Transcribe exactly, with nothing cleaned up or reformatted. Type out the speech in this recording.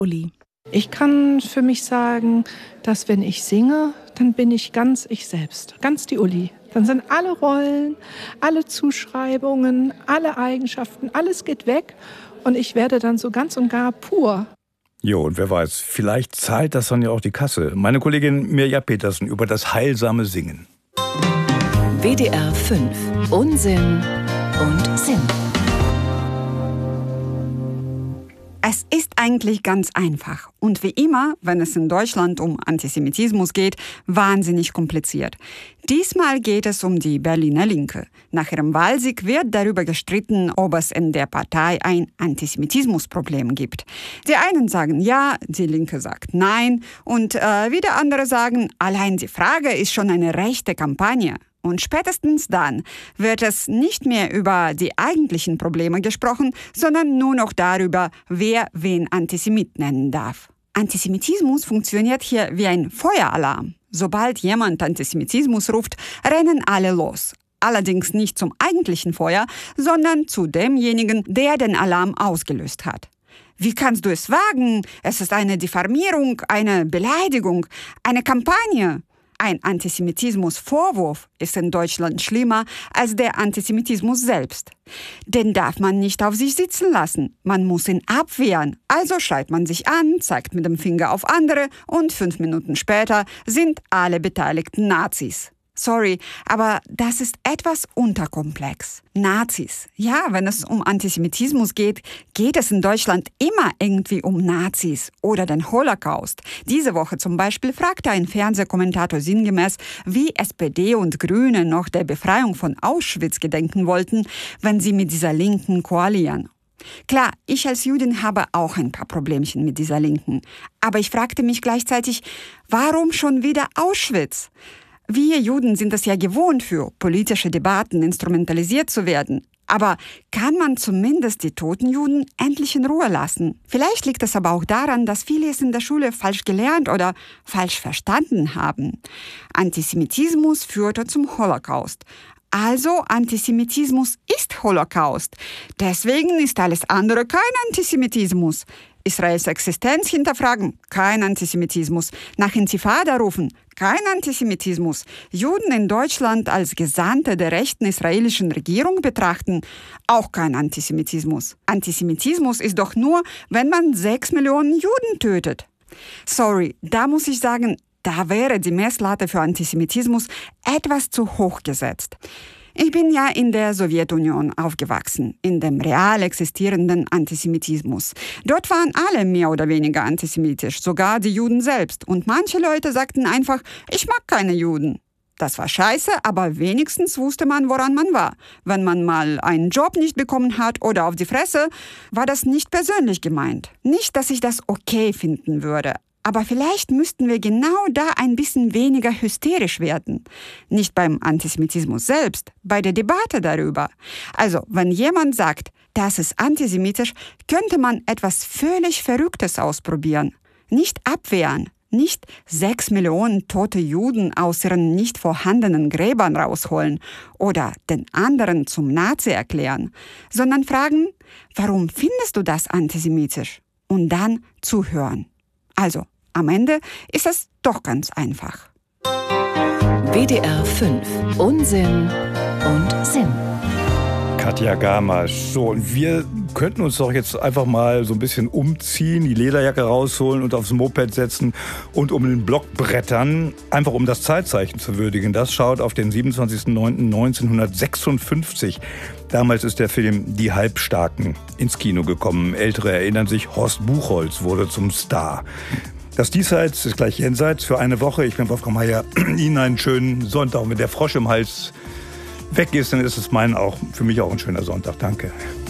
Uli. Ich kann für mich sagen, dass wenn ich singe, dann bin ich ganz ich selbst, ganz die Uli. Dann sind alle Rollen, alle Zuschreibungen, alle Eigenschaften, alles geht weg und ich werde dann so ganz und gar pur. Jo, und wer weiß, vielleicht zahlt das dann ja auch die Kasse. Meine Kollegin Mirja Petersen über das heilsame Singen. W D R fünf. Unsinn und Sinn. Es ist eigentlich ganz einfach und wie immer, wenn es in Deutschland um Antisemitismus geht, wahnsinnig kompliziert. Diesmal geht es um die Berliner Linke. Nach ihrem Wahlsieg wird darüber gestritten, ob es in der Partei ein Antisemitismusproblem gibt. Die einen sagen ja, die Linke sagt nein und äh, wieder andere sagen, allein die Frage ist schon eine rechte Kampagne. Und spätestens dann wird es nicht mehr über die eigentlichen Probleme gesprochen, sondern nur noch darüber, wer wen Antisemit nennen darf. Antisemitismus funktioniert hier wie ein Feueralarm. Sobald jemand Antisemitismus ruft, rennen alle los. Allerdings nicht zum eigentlichen Feuer, sondern zu demjenigen, der den Alarm ausgelöst hat. Wie kannst du es wagen? Es ist eine Diffamierung, eine Beleidigung, eine Kampagne. Ein Antisemitismusvorwurf ist in Deutschland schlimmer als der Antisemitismus selbst. Den darf man nicht auf sich sitzen lassen. Man muss ihn abwehren. Also schreit man sich an, zeigt mit dem Finger auf andere und fünf Minuten später sind alle Beteiligten Nazis. Sorry, aber das ist etwas unterkomplex. Nazis. Ja, wenn es um Antisemitismus geht, geht es in Deutschland immer irgendwie um Nazis oder den Holocaust. Diese Woche zum Beispiel fragte ein Fernsehkommentator sinngemäß, wie S P D und Grüne noch der Befreiung von Auschwitz gedenken wollten, wenn sie mit dieser Linken koalieren. Klar, ich als Jüdin habe auch ein paar Problemchen mit dieser Linken. Aber ich fragte mich gleichzeitig, warum schon wieder Auschwitz? Wir Juden sind es ja gewohnt, für politische Debatten instrumentalisiert zu werden. Aber kann man zumindest die toten Juden endlich in Ruhe lassen? Vielleicht liegt es aber auch daran, dass viele es in der Schule falsch gelernt oder falsch verstanden haben. Antisemitismus führte zum Holocaust. Also Antisemitismus ist Holocaust. Deswegen ist alles andere kein Antisemitismus. Israels Existenz hinterfragen, kein Antisemitismus. Nach Intifada rufen, kein Antisemitismus. Juden in Deutschland als Gesandte der rechten israelischen Regierung betrachten, auch kein Antisemitismus. Antisemitismus ist doch nur, wenn man sechs Millionen Juden tötet. Sorry, da muss ich sagen, da wäre die Messlatte für Antisemitismus etwas zu hoch gesetzt. Ich bin ja in der Sowjetunion aufgewachsen, in dem real existierenden Antisemitismus. Dort waren alle mehr oder weniger antisemitisch, sogar die Juden selbst. Und manche Leute sagten einfach, ich mag keine Juden. Das war scheiße, aber wenigstens wusste man, woran man war. Wenn man mal einen Job nicht bekommen hat oder auf die Fresse, war das nicht persönlich gemeint. Nicht, dass ich das okay finden würde. Aber vielleicht müssten wir genau da ein bisschen weniger hysterisch werden. Nicht beim Antisemitismus selbst, bei der Debatte darüber. Also, wenn jemand sagt, das ist antisemitisch, könnte man etwas völlig Verrücktes ausprobieren. Nicht abwehren, nicht sechs Millionen tote Juden aus ihren nicht vorhandenen Gräbern rausholen oder den anderen zum Nazi erklären, sondern fragen, warum findest du das antisemitisch? Und dann zuhören. Also, am Ende ist es doch ganz einfach. W D R fünf. Unsinn und Sinn. Katja Gamasch. So, und wir könnten uns doch jetzt einfach mal so ein bisschen umziehen, die Lederjacke rausholen und aufs Moped setzen und um den Block brettern, einfach um das Zeitzeichen zu würdigen. Das schaut auf den siebenundzwanzigsten neunten neunzehnhundertsechsundfünfzig. Damals ist der Film Die Halbstarken ins Kino gekommen. Ältere erinnern sich, Horst Buchholz wurde zum Star. Das Diesseits ist gleich Jenseits für eine Woche. Ich bin Wolfgang Meier. Ihnen einen schönen Sonntag. Und wenn der Frosch im Hals weg ist, dann ist es mein auch, für mich auch ein schöner Sonntag. Danke.